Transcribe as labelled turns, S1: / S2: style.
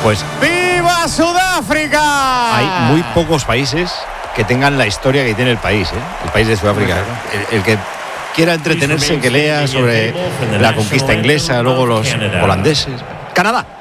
S1: Pues
S2: ¡viva Sudáfrica!
S1: hay muy pocos países que tengan la historia que tiene el país, el país de Sudáfrica. El que quiera entretenerse, que lea sobre la conquista inglesa, luego los holandeses. Canadá.